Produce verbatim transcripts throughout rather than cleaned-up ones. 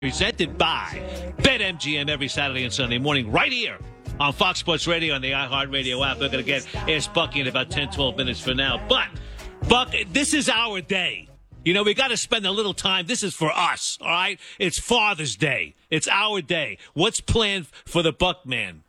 Presented by BetMGM every Saturday and Sunday morning right here on Fox Sports Radio and the iHeartRadio app. We're going to get Ask Bucky in about ten, twelve minutes for now. But, Buck, this is our day. You know, we got to spend a little time. This is for us, all right? It's Father's Day. It's our day. What's planned for the Buck man?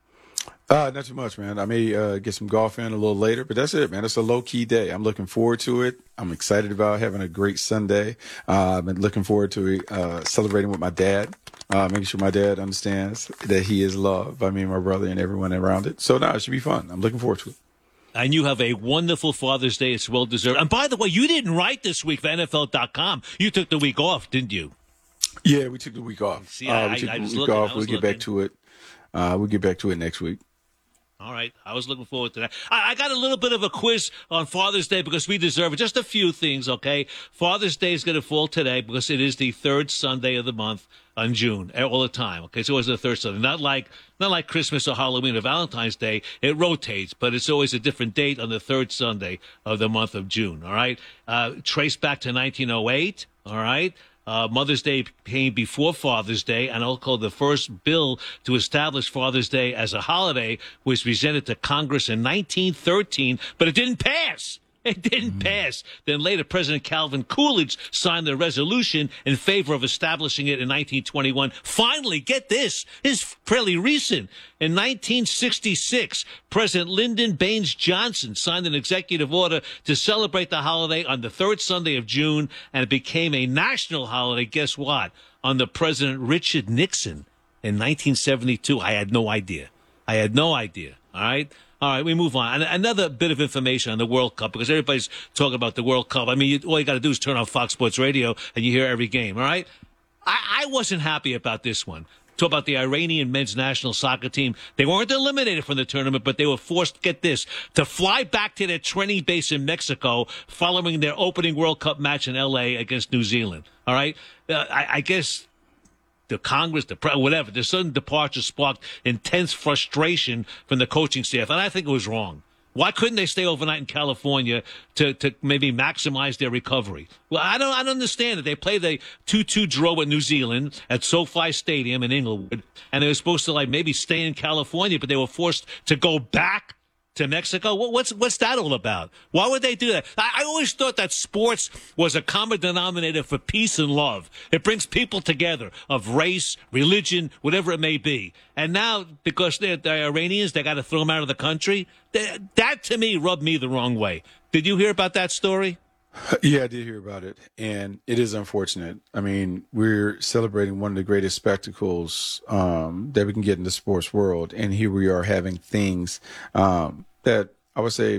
Uh, not too much, man. I may uh, get some golf in a little later, but that's it, man. It's a low-key day. I'm looking forward to it. I'm excited about having a great Sunday. Uh, I've been looking forward to uh, celebrating with my dad, uh, making sure my dad understands that he is loved by me and my brother and everyone around it. So, no, it should be fun. I'm looking forward to it. And you have a wonderful Father's Day. It's well-deserved. And by the way, you didn't write this week for N F L dot com. You took the week off, didn't you? Yeah, we took the week off. See, I, uh, we took I, I the week looking, off. We'll get looking. back to it. Uh, we'll get back to it next week. All right. I was looking forward to that. I, I got a little bit of a quiz on Father's Day because we deserve it. Just a few things, okay? Father's Day is going to fall today because it is the third Sunday of the month on June, all the time. Okay, so it's the third Sunday. Not like not like Christmas or Halloween or Valentine's Day. It rotates, but it's always a different date on the third Sunday of the month of June, all right? Uh, traced back to nineteen oh eight, all right? Uh, Mother's Day came before Father's Day, and also the first bill to establish Father's Day as a holiday was presented to Congress in nineteen thirteen, but it didn't pass. It didn't mm-hmm. pass. Then later, President Calvin Coolidge signed the resolution in favor of establishing it in nineteen twenty-one. Finally, get this, this is fairly recent. In nineteen sixty-six, President Lyndon Baines Johnson signed an executive order to celebrate the holiday on the third Sunday of June, and it became a national holiday, guess what, under President Richard Nixon in nineteen seventy-two. I had no idea. I had no idea, all right? All right, we move on. And another bit of information on the World Cup, because everybody's talking about the World Cup. I mean, you, all you got to do is turn on Fox Sports Radio, and you hear every game, all right? I, I wasn't happy about this one. Talk about the Iranian men's national soccer team. They weren't eliminated from the tournament, but they were forced, get this, to fly back to their training base in Mexico following their opening World Cup match in L A against New Zealand, all right? Uh, I, I guess the Congress, the pre- whatever, the sudden departure sparked intense frustration from the coaching staff, and I think it was wrong. Why couldn't they stay overnight in California to, to maybe maximize their recovery? Well, I don't I don't understand it. They played the two two draw with New Zealand at SoFi Stadium in Inglewood, and they were supposed to like maybe stay in California, but they were forced to go back to Mexico. What, what's what's that all about? Why would they do that? I, I always thought that sports was a common denominator for peace and love. It brings people together of race, religion, whatever it may be. And now, because they're, they're Iranians, they got to throw them out of the country. That, that, to me, rubbed me the wrong way. Did you hear about that story? Yeah, I did hear about it, and it is unfortunate. I mean, we're celebrating one of the greatest spectacles um, that we can get in the sports world, and here we are having things um, that I would say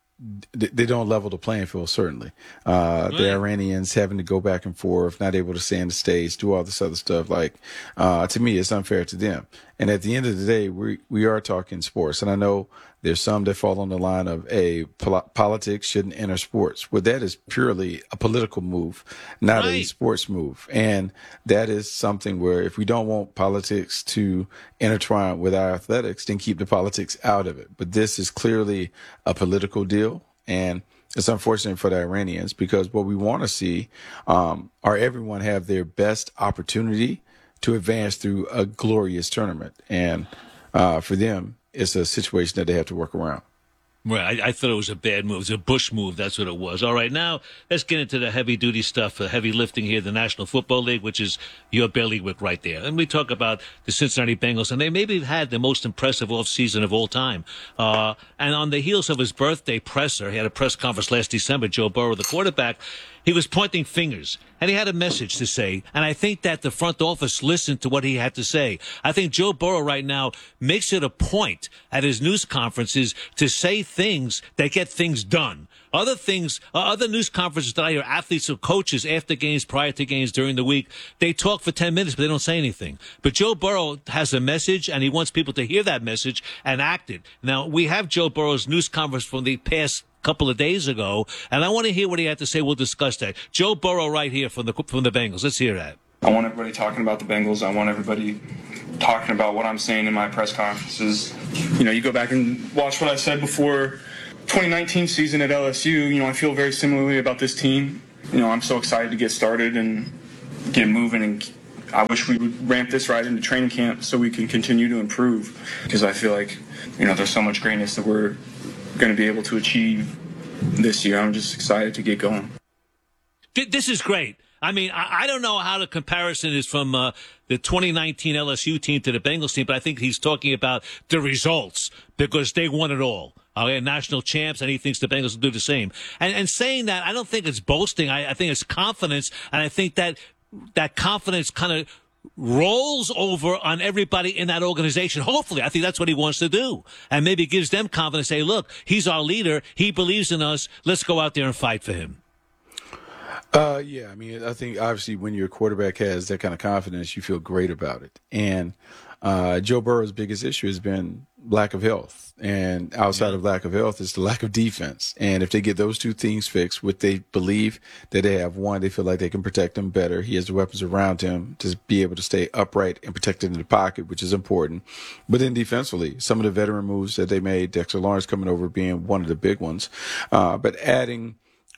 d- they don't level the playing field, certainly. Uh, right. The Iranians having to go back and forth, not able to stay on the stage, do all this other stuff. Like, uh, to me, it's unfair to them. And at the end of the day, we we are talking sports, and I know there's some that fall on the line of, a pol- politics shouldn't enter sports. Well, that is purely a political move, not right. a sports move. And that is something where if we don't want politics to intertwine with our athletics, then keep the politics out of it. But this is clearly a political deal, and it's unfortunate for the Iranians because what we want to see um, are everyone have their best opportunity to advance through a glorious tournament. And uh, for them, it's a situation that they have to work around. Right. I, I thought it was a bad move. It was a Bush move. That's what it was. All right. Now, let's get into the heavy-duty stuff, uh, heavy lifting here, the National Football League, which is your bailiwick right there. And we talk about the Cincinnati Bengals, and they maybe have had the most impressive offseason of all time. Uh, and on the heels of his birthday presser, he had a press conference last December, Joe Burrow, the quarterback, he was pointing fingers, and he had a message to say. And I think that the front office listened to what he had to say. I think Joe Burrow right now makes it a point at his news conferences to say things that get things done. Other things, uh, other news conferences that I hear athletes or coaches after games, prior to games, during the week, they talk for ten minutes, but they don't say anything. But Joe Burrow has a message, and he wants people to hear that message and act it. Now, we have Joe Burrow's news conference from the past couple of days ago, and I want to hear what he had to say. We'll discuss that. Joe Burrow right here from the from the Bengals. Let's hear that. I want everybody talking about the Bengals. I want everybody talking about what I'm saying in my press conferences. You know, you go back and watch what I said before twenty nineteen season at L S U. You know, I feel very similarly about this team. You know, I'm so excited to get started and get moving and I wish we would ramp this right into training camp so we can continue to improve, because I feel like, you know, there's so much greatness that we're going to be able to achieve this year. I'm just excited to get going. This is great. I mean, I, I don't know how the comparison is from uh, the twenty nineteen L S U team to the Bengals team, but I think he's talking about the results because they won it all. Uh, they're national champs, and he thinks the Bengals will do the same. And, and saying that, I don't think it's boasting. I, I think it's confidence, and I think that that confidence kind of rolls over on everybody in that organization. Hopefully, I think that's what he wants to do, and maybe gives them confidence. Say, look, he's our leader. He believes in us. Let's go out there and fight for him. Uh, yeah, I mean, I think obviously when your quarterback has that kind of confidence, you feel great about it. And uh, Joe Burrow's biggest issue has been lack of health. And outside yeah. of lack of health is the lack of defense. And if they get those two things fixed, what they believe that they have, one, they feel like they can protect him better. He has the weapons around him to be able to stay upright and protected in the pocket, which is important. But then defensively, some of the veteran moves that they made, Dexter Lawrence coming over being one of the big ones, uh, but adding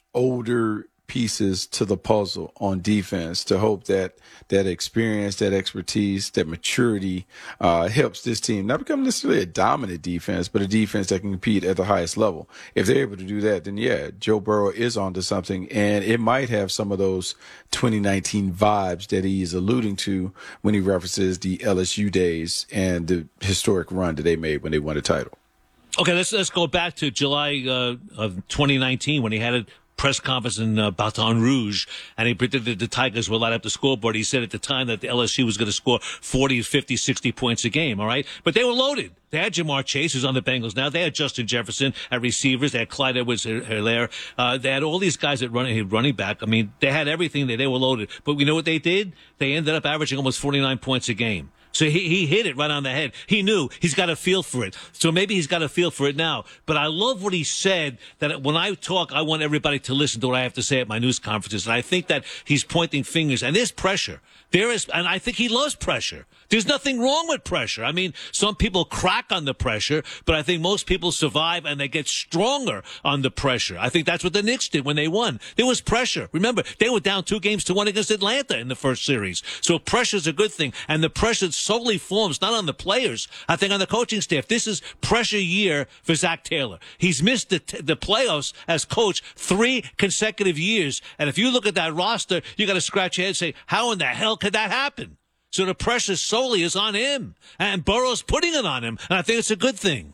older pieces to the puzzle on defense to hope that that experience, that expertise, that maturity uh, helps this team not become necessarily a dominant defense, but a defense that can compete at the highest level. If they're able to do that, then yeah, Joe Burrow is onto something, and it might have some of those twenty nineteen vibes that he's alluding to when he references the L S U days and the historic run that they made when they won the title. Okay, let's let's go back to July uh, of twenty nineteen when he had a press conference in uh, Baton Rouge, and he predicted the Tigers would light up the scoreboard. He said at the time that the L S U was going to score forty, fifty, sixty points a game, all right? But they were loaded. They had Jamar Chase, who's on the Bengals now. They had Justin Jefferson at receivers. They had Clyde Edwards-Helaire. Uh, they had all these guys at running, running back. I mean, they had everything. They, they were loaded. But you know what they did? They ended up averaging almost forty-nine points a game. So he, he hit it right on the head. He knew he's got a feel for it. So maybe he's got a feel for it now. But I love what he said, that when I talk, I want everybody to listen to what I have to say at my news conferences. And I think that he's pointing fingers. And there's pressure. There is, and I think he loves pressure. There's nothing wrong with pressure. I mean, some people crack on the pressure, but I think most people survive and they get stronger on the pressure. I think that's what the Knicks did when they won. There was pressure. Remember, they were down two games to one against Atlanta in the first series. So pressure's a good thing. And the pressure solely forms not on the players, I think on the coaching staff. This is pressure year for Zach Taylor. He's missed the, t- the playoffs as coach three consecutive years. And if you look at that roster, you got to scratch your head and say, how in the hell could that happen? So the pressure solely is on him, and Burrow's putting it on him, and I think it's a good thing.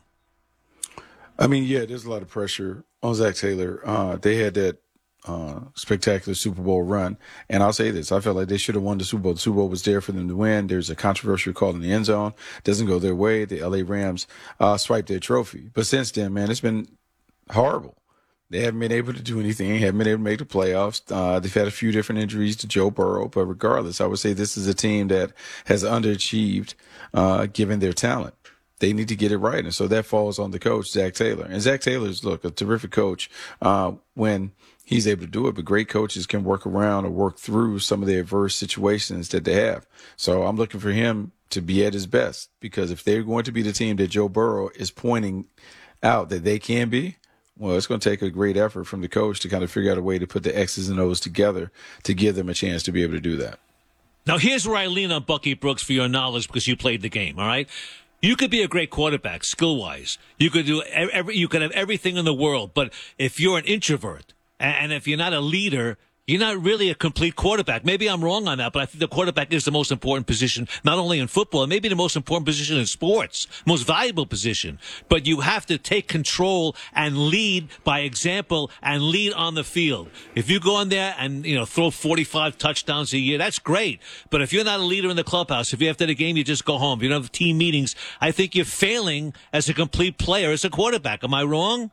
I mean, yeah, there's a lot of pressure on Zach Taylor. Uh, they had that uh, spectacular Super Bowl run, and I'll say this: I felt like they should have won the Super Bowl. The Super Bowl was there for them to win. There's a controversial call in the end zone. Doesn't go their way. The L A Rams uh, swiped their trophy. But since then, man, it's been horrible. They haven't been able to do anything, haven't been able to make the playoffs. Uh, they've had a few different injuries to Joe Burrow, but regardless, I would say this is a team that has underachieved uh, given their talent. They need to get it right, and so that falls on the coach, Zach Taylor. And Zach Taylor's, look, a terrific coach uh, when he's able to do it, but great coaches can work around or work through some of the adverse situations that they have. So I'm looking for him to be at his best, because if they're going to be the team that Joe Burrow is pointing out that they can be, well, it's going to take a great effort from the coach to kind of figure out a way to put the X's and O's together to give them a chance to be able to do that. Now, here's where I lean on Bucky Brooks for your knowledge, because you played the game, all right? You could be a great quarterback, skill-wise. You could do every, you could have everything in the world, but if you're an introvert and if you're not a leader, you're not really a complete quarterback. Maybe I'm wrong on that, but I think the quarterback is the most important position, not only in football, and maybe the most important position in sports, most valuable position. But you have to take control and lead by example and lead on the field. If you go in there and, you know, throw forty-five touchdowns a year, that's great. But if you're not a leader in the clubhouse, if you after the game you just go home, if you don't have team meetings, I think you're failing as a complete player, as a quarterback. Am I wrong?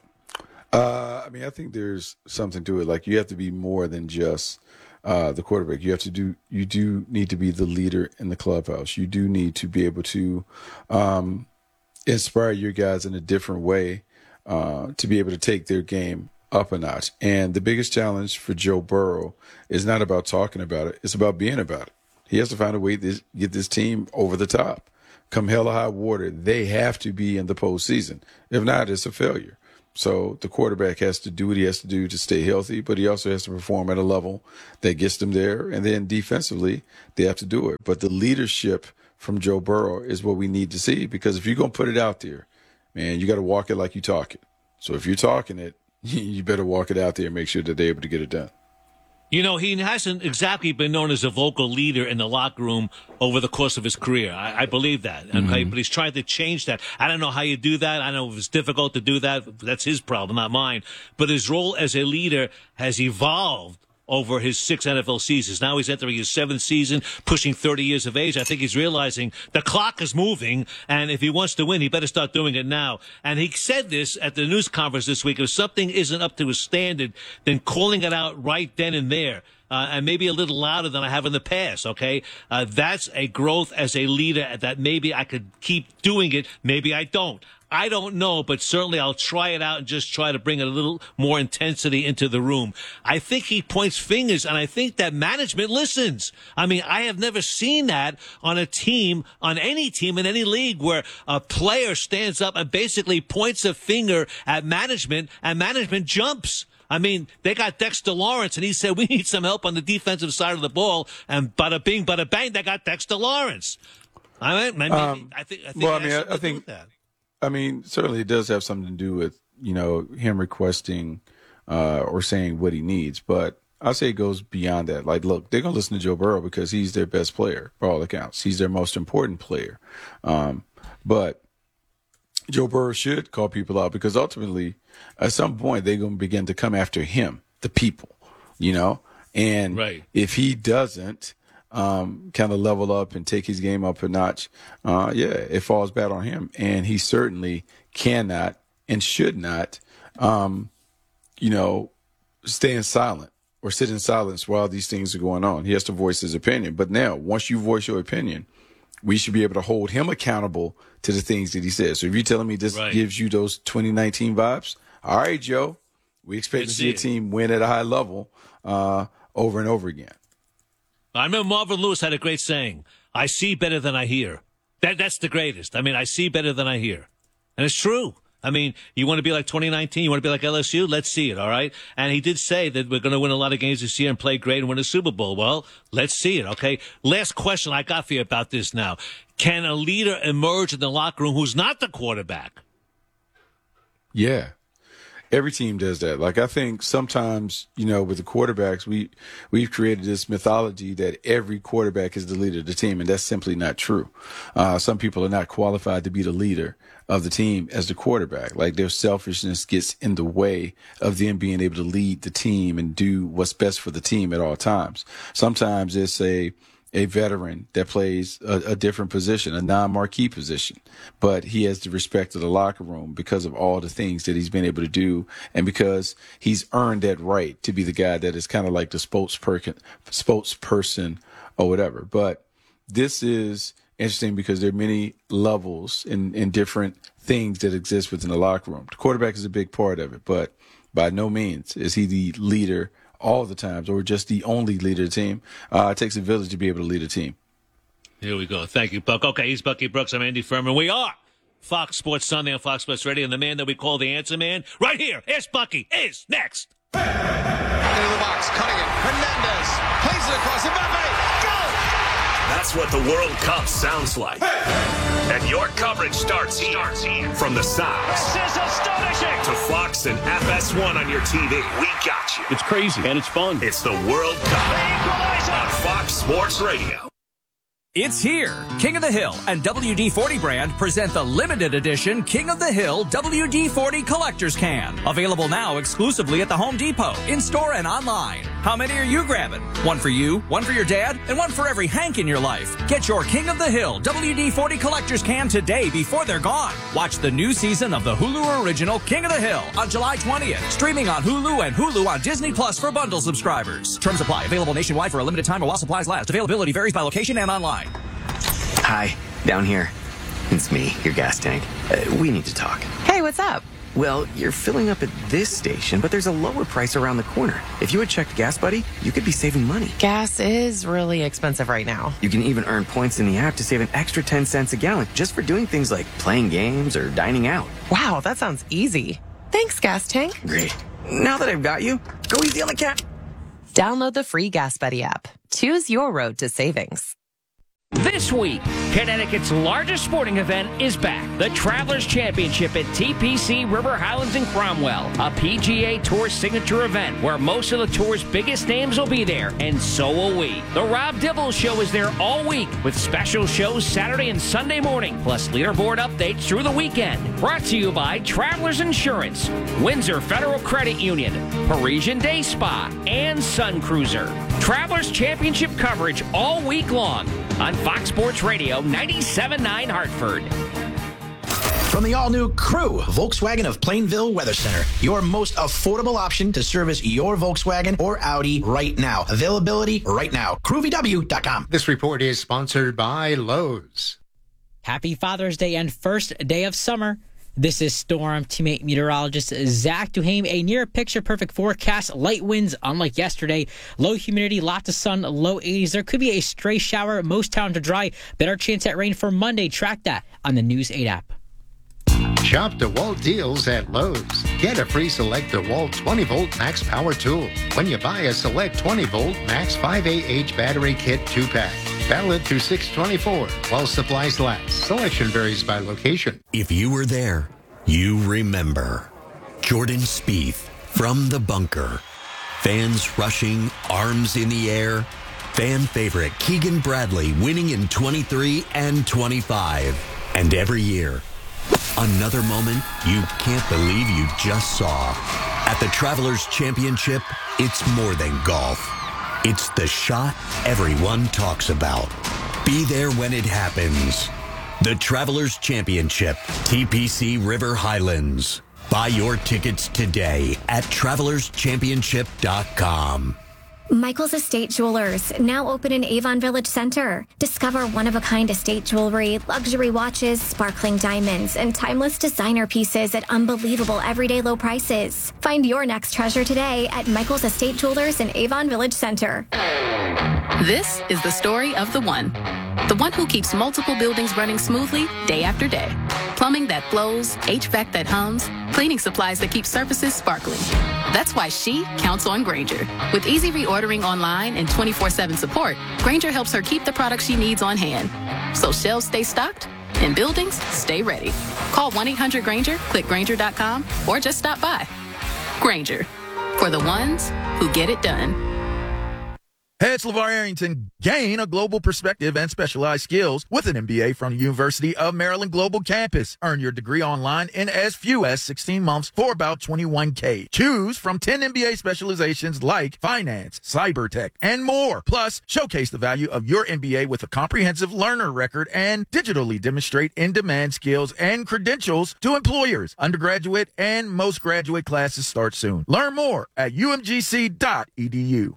Uh, I mean, I think there's something to it. Like, you have to be more than just uh, the quarterback. You have to do. You do need to be the leader in the clubhouse. You do need to be able to um, inspire your guys in a different way uh, to be able to take their game up a notch. And the biggest challenge for Joe Burrow is not about talking about it. It's about being about it. He has to find a way to get this team over the top. Come hell or high water, they have to be in the postseason. If not, it's a failure. So the quarterback has to do what he has to do to stay healthy, but he also has to perform at a level that gets them there. And then defensively, they have to do it. But the leadership from Joe Burrow is what we need to see, because if you're going to put it out there, man, you got to walk it like you talk it. So if you're talking it, you better walk it out there and make sure that they're able to get it done. You know, he hasn't exactly been known as a vocal leader in the locker room over the course of his career. I, I believe that. Okay? Mm-hmm. But he's trying to change that. I don't know how you do that. I know if it's difficult to do that. That's his problem, not mine. But his role as a leader has evolved over his six N F L seasons. Now he's entering his seventh season, pushing thirty years of age. I think he's realizing the clock is moving, and if he wants to win, he better start doing it now. And he said this at the news conference this week: if something isn't up to his standard, then calling it out right then and there. Uh, and maybe a little louder than I have in the past, okay? Uh, that's a growth as a leader that maybe I could keep doing it. Maybe I don't. I don't know, but certainly I'll try it out and just try to bring a little more intensity into the room. I think he points fingers, and I think that management listens. I mean, I have never seen that on a team, on any team in any league, where a player stands up and basically points a finger at management, and management jumps. I mean, they got Dexter Lawrence, and he said, we need some help on the defensive side of the ball, and bada bing, bada bang, they got Dexter Lawrence. I mean, maybe, um, I think, I think well, I mean, I, I think that. I mean, certainly it does have something to do with, you know, him requesting uh, or saying what he needs. But I say it goes beyond that. Like, look, they're going to listen to Joe Burrow because he's their best player, for all accounts. He's their most important player. Um, but Joe Burrow should call people out, because ultimately, at some point, they're going to begin to come after him, the people, you know? And right. if he doesn't um, kind of level up and take his game up a notch, uh, yeah, it falls bad on him. And he certainly cannot and should not, um, you know, stay in silent or sit in silence while these things are going on. He has to voice his opinion. But now, once you voice your opinion, we should be able to hold him accountable to the things that he says. So if you're telling me this right. gives you those twenty nineteen vibes, all right, Joe, we expect to see a team win at a high level uh, over and over again. I remember Marvin Lewis had a great saying, I see better than I hear. That That's the greatest. I mean, I see better than I hear. And it's true. I mean, you want to be like twenty nineteen, you want to be like L S U? Let's see it, all right? And he did say that we're going to win a lot of games this year and play great and win a Super Bowl. Well, let's see it, okay? Last question I got for you about this now. Can a leader emerge in the locker room who's not the quarterback? Yeah. Every team does that. Like, I think sometimes, you know, with the quarterbacks, we, we've created this mythology that every quarterback is the leader of the team, and that's simply not true. Uh, some people are not qualified to be the leader of the team as the quarterback. Like, their selfishness gets in the way of them being able to lead the team and do what's best for the team at all times. Sometimes it's a a veteran that plays a, a different position, a non-marquee position, but he has the respect of the locker room because of all the things that he's been able to do, and because he's earned that right to be the guy that is kind of like the spokesperson, spokesperson or whatever. But this is interesting because there are many levels and, and different things that exist within the locker room. The quarterback is a big part of it, but by no means is he the leader all the times, or just the only leader of the team. Uh, it takes a village to be able to lead a team. Here we go. Thank you, Buck. Okay, he's Bucky Brooks. I'm Andy Furman. We are Fox Sports Sunday on Fox Sports Radio, and the man that we call the Answer Man, right here, Ask Bucky, is next. Into the box, cutting it. Hernandez plays it across Mbappe. Go! That's what the World Cup sounds like. And your coverage starts here. Starts here. From the Sox. This is astonishing. To Fox and F S one on your T V. We got you. It's crazy and it's fun. It's the World Cup on Fox Sports Radio. It's here. King of the Hill and W D forty brand present the limited edition King of the Hill W D forty Collector's Can. Available now exclusively at the Home Depot, in-store and online. How many are you grabbing? One for you, one for your dad, and one for every Hank in your life. Get your King of the Hill W D forty Collector's Can today before they're gone. Watch the new season of the Hulu original King of the Hill on July twentieth. Streaming on Hulu and Hulu on Disney Plus for bundle subscribers. Terms apply. Available nationwide for a limited time or while supplies last. Availability varies by location and online. Hi, down here. It's me, your gas tank. Uh, we need to talk. Hey, what's up? Well, you're filling up at this station, but there's a lower price around the corner. If you had checked Gas Buddy, you could be saving money. Gas is really expensive right now. You can even earn points in the app to save an extra ten cents a gallon just for doing things like playing games or dining out. Wow, that sounds easy. They Thanks, gas tank. Great. Now that I've got you, go easy on the cat. Download the free Gas Buddy app. Choose your road to savings. This week, Connecticut's largest sporting event is back. The Travelers Championship at T P C River Highlands in Cromwell, a P G A Tour signature event where most of the tour's biggest names will be there, and so will we. The Rob Dibble Show is there all week with special shows Saturday and Sunday morning, plus leaderboard updates through the weekend. Brought to you by Travelers Insurance, Windsor Federal Credit Union, Parisian Day Spa, and Sun Cruiser. Travelers Championship coverage all week long on Fox Sports Radio ninety-seven point nine Hartford. From the all-new Crew, Volkswagen of Plainville Weather Center, your most affordable option to service your Volkswagen or Audi right now. Availability right now. crew v w dot com. This report is sponsored by Lowe's. Happy Father's Day and first day of summer. This is Storm Teammate meteorologist Zach Duhame. A near picture-perfect forecast. Light winds, unlike yesterday. Low humidity, lots of sun, low eighties. There could be a stray shower. Most towns are dry. Better chance at rain for Monday. Track that on the News eight app. Shop DeWalt deals at Lowe's. Get a free Select DeWalt twenty volt Max Power Tool when you buy a Select twenty volt Max five A H battery kit two pack. Valid through six twenty-four while supplies last. Selection varies by location. If you were there, you remember. Jordan Spieth from the bunker. Fans rushing, arms in the air. Fan favorite Keegan Bradley winning in twenty-three and twenty-five. And every year, another moment you can't believe you just saw. At the Travelers Championship, it's more than golf. It's the shot everyone talks about. Be there when it happens. The Travelers Championship, T P C River Highlands. Buy your tickets today at travelers championship dot com. Michael's Estate Jewelers, now open in Avon Village Center. Discover one-of-a-kind estate jewelry, luxury watches, sparkling diamonds, and timeless designer pieces at unbelievable everyday low prices. Find your next treasure today at Michael's Estate Jewelers in Avon Village Center. This is the story of the one. The one who keeps multiple buildings running smoothly day after day. Plumbing that flows, H V A C that hums, cleaning supplies that keep surfaces sparkling. That's why she counts on Grainger. With easy reordering online and twenty-four seven support, Grainger helps her keep the products she needs on hand. So shelves stay stocked and buildings stay ready. Call one eight hundred Grainger, click Grainger dot com, or just stop by. Grainger, for the ones who get it done. Head LeVar Arrington, gain a global perspective and specialized skills with an M B A from the University of Maryland Global Campus. Earn your degree online in as few as sixteen months for about twenty-one K. Choose from ten M B A specializations like finance, cyber tech, and more. Plus, showcase the value of your M B A with a comprehensive learner record and digitally demonstrate in-demand skills and credentials to employers. Undergraduate and most graduate classes start soon. Learn more at u m g c dot e d u.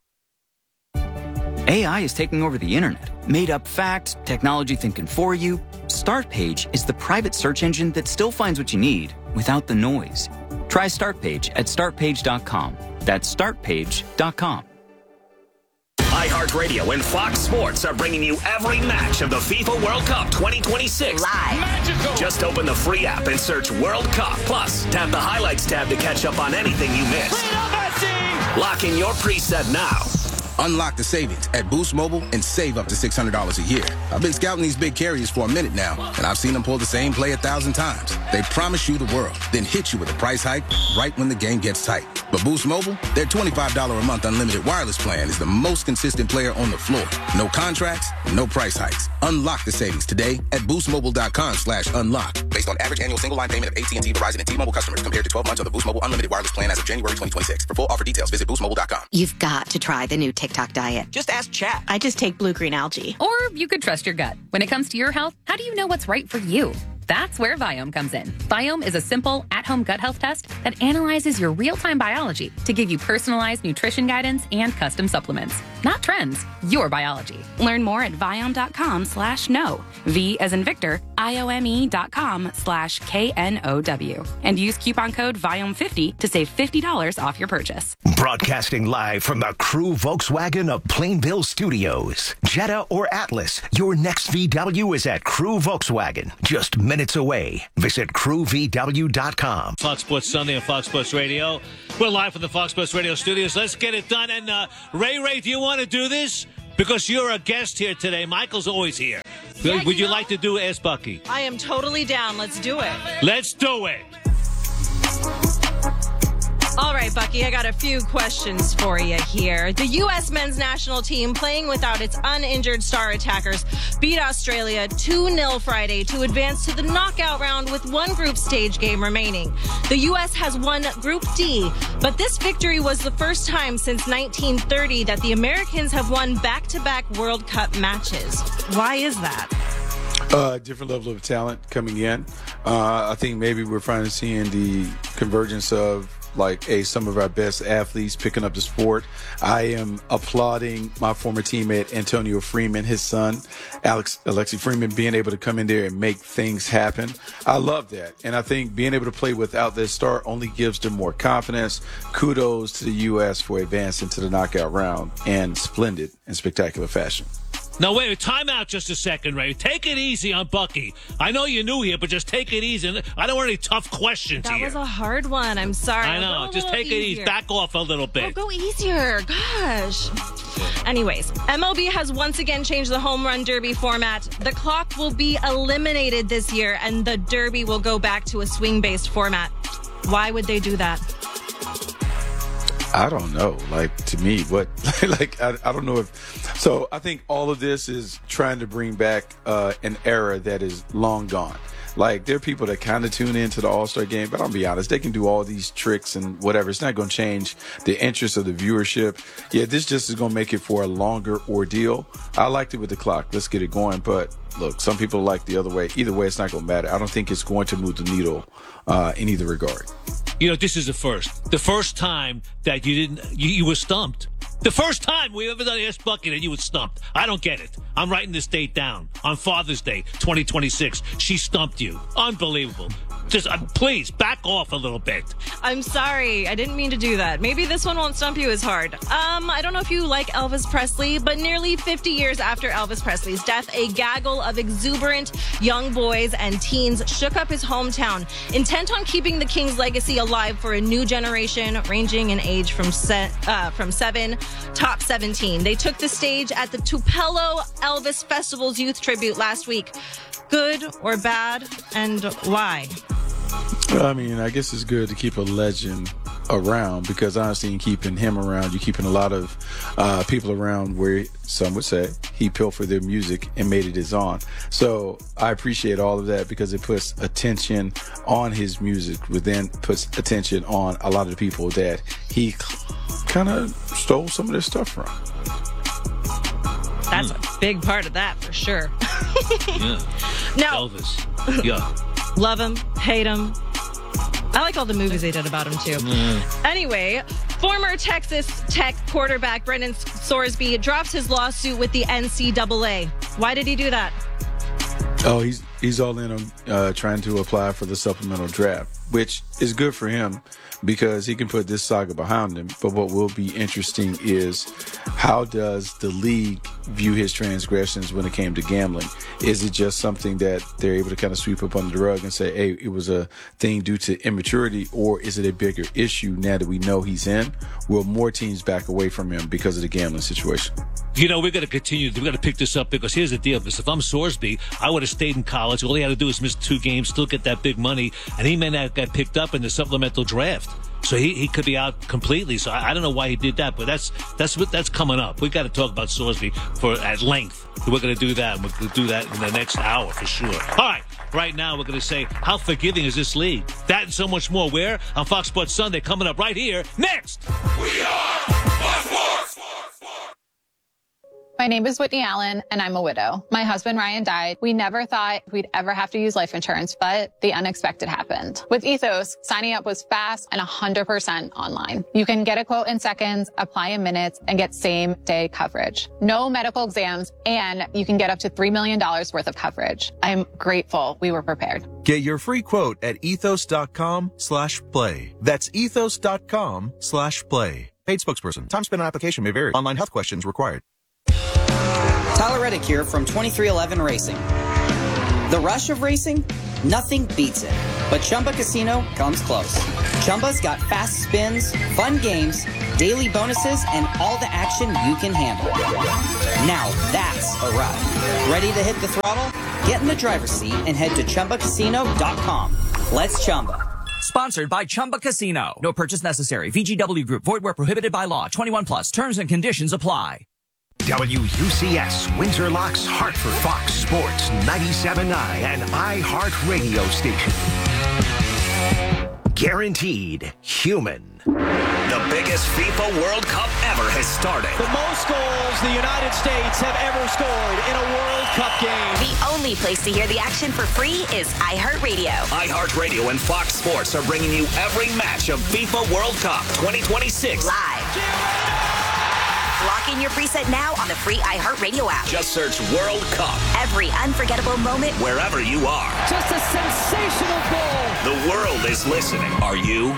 A I is taking over the internet. Made up facts, technology thinking for you. Startpage is the private search engine that still finds what you need without the noise. Try Startpage at start page dot com. That's start page dot com. iHeartRadio and Fox Sports are bringing you every match of the FIFA World Cup twenty twenty-six. Live. Magical. Just open the free app and search World Cup. Plus, tap the Highlights tab to catch up on anything you missed. Lock in your preset now. Unlock the savings at Boost Mobile and save up to six hundred dollars a year. I've been scouting these big carriers for a minute now, and I've seen them pull the same play a thousand times. They promise you the world, then hit you with a price hike right when the game gets tight. But Boost Mobile, their twenty-five dollars a month unlimited wireless plan is the most consistent player on the floor. No contracts, no price hikes. Unlock the savings today at boost mobile dot com slash unlock. Based on average annual single line payment of A T and T, Verizon, and T-Mobile customers compared to twelve months of the Boost Mobile unlimited wireless plan as of January twenty twenty-six. For full offer details, visit boost mobile dot com. You've got to try the new TikTok diet. Just ask Chat. I just take blue-green algae. Or you could trust your gut. When it comes to your health, how do you know what's right for you? That's where Viome comes in. Viome is a simple, at-home gut health test that analyzes your real-time biology to give you personalized nutrition guidance and custom supplements. not trends, your biology. Learn more at Viome.com slash know. V as in Victor, I-O-M-E dot com slash K-N-O-W. And use coupon code Viome fifty to save fifty dollars off your purchase. Broadcasting live from the Crew Volkswagen of Plainville Studios. Jetta or Atlas, your next V W is at Crew Volkswagen, just minutes away. Visit crew v w dot com. Fox Sports Sunday on Fox Sports Radio. We're live from the Fox Sports Radio studios. Let's get it done. And uh, Ray Ray, do you want to do this? Because you're a guest here today. Michael's always here. Yeah, Would you you know, like to do Ask Bucky? I am totally down. Let's do it. Let's do it. All right, Bucky, I got a few questions for you here. The U S men's national team, playing without its uninjured star attackers, beat Australia two nil Friday to advance to the knockout round with one group stage game remaining. The U S has won Group D, but this victory was the first time since nineteen thirty that the Americans have won back-to-back World Cup matches. Why is that? Uh, different level of talent coming in. Uh, I think maybe we're finally seeing the convergence of like a some of our best athletes picking up the sport. I am applauding my former teammate Antonio Freeman, his son, Alex Alexi Freeman, being able to come in there and make things happen. I love that. And I think being able to play without this star only gives them more confidence. Kudos to the U S for advancing to the knockout round in splendid and spectacular fashion. Now, wait, time out just a second, Ray. Take it easy on Bucky. I know you're new here, but just take it easy. I don't want any tough questions That here. was a hard one. I'm sorry. I know. Just take it easy. Back off a little bit. Oh, go easier. Gosh. Anyways, M L B has once again changed the home run derby format. The clock will be eliminated this year, and the derby will go back to a swing-based format. Why would they do that? I don't know. Like, to me, what, like, I, I don't know if, so I think all of this is trying to bring back uh, an era that is long gone. Like, there are people that kind of tune into the All-Star game, but I'll be honest, they can do all these tricks and whatever. It's not going to change the interest of the viewership. Yeah, this just is going to make it for a longer ordeal. I liked it with the clock. Let's get it going. But look, some people like the other way. Either way, it's not going to matter. I don't think it's going to move the needle uh, in either regard. You know, this is the first. The first time that you didn't, you, you were stumped. The first time we ever done Ask Bucky and you were stumped. I don't get it. I'm writing this date down. On Father's Day, twenty twenty-six. She stumped you. Unbelievable. Just, uh, please, back off a little bit. I'm sorry. I didn't mean to do that. Maybe this one won't stump you as hard. Um, I don't know if you like Elvis Presley, but nearly fifty years after Elvis Presley's death, a gaggle of exuberant young boys and teens shook up his hometown, intent on keeping the King's legacy alive for a new generation, ranging in age from se- uh, from seven, top seventeen. They took the stage at the Tupelo Elvis Festival's youth tribute last week. Good or bad, and why? Well, I mean, I guess it's good to keep a legend around because honestly, in keeping him around, you're keeping a lot of uh, people around where some would say he pilfered their music and made it his own. So I appreciate all of that because it puts attention on his music, which then puts attention on a lot of the people that he kind of stole some of their stuff from. That's a big part of that for sure. Yeah. Now, Elvis. Yeah. Love him, hate him. I like all the movies they did about him too. Mm. Anyway, former Texas Tech quarterback Brendan Sorsby drops his lawsuit with the N C double A. Why did he do that? Oh, he's he's all in on uh, trying to apply for the supplemental draft, which is good for him because he can put this saga behind him. But what will be interesting is how does the league view his transgressions when it came to gambling? Is it just something that they're able to kind of sweep up under the rug and say, hey, it was a thing due to immaturity, or is it a bigger issue now that we know he's in? Will more teams back away from him because of the gambling situation? You know, we're going to continue. We're going to pick this up because here's the deal. Because if I'm Sorsby, I would have stayed in college. All he had to do was miss two games, still get that big money, and he may not get picked up in the supplemental draft. So he, he could be out completely. So I, I don't know why he did that, but that's that's what that's coming up. We got to talk about Sorsby for at length. We're going to do that. We're going to do that in the next hour for sure. All right. Right now, we're going to say, how forgiving is this league? That and so much more. Where? On Fox Sports Sunday, coming up right here next. We are Fox Sports. My name is Whitney Allen, and I'm a widow. My husband, Ryan, died. We never thought we'd ever have to use life insurance, but the unexpected happened. With Ethos, signing up was fast and one hundred percent online. You can get a quote in seconds, apply in minutes, and get same-day coverage. No medical exams, and you can get up to three million dollars worth of coverage. I'm grateful we were prepared. Get your free quote at ethos.com slash play. That's ethos.com slash play. Paid spokesperson. Time spent on application may vary. Online health questions required. Tyler Reddick here from twenty-three eleven Racing. The rush of racing? Nothing beats it. But Chumba Casino comes close. Chumba's got fast spins, fun games, daily bonuses, and all the action you can handle. Now that's a ride. Ready to hit the throttle? Get in the driver's seat and head to Chumba Casino dot com. Let's Chumba. Sponsored by Chumba Casino. No purchase necessary. V G W Group. Void where prohibited by law. twenty-one plus. Terms and conditions apply. W U C S, Windsor Locks, Hartford, Fox Sports, ninety-seven point nine, and iHeart Radio Station. Guaranteed human. The biggest FIFA World Cup ever has started. The most goals the United States have ever scored in a World Cup game. The only place to hear the action for free is iHeartRadio. iHeartRadio and Fox Sports are bringing you every match of FIFA World Cup twenty twenty-six. Live. Lock in your preset now on the free iHeartRadio app. Just search World Cup. Every unforgettable moment, wherever you are. Just a sensational goal. The world is listening. Are you?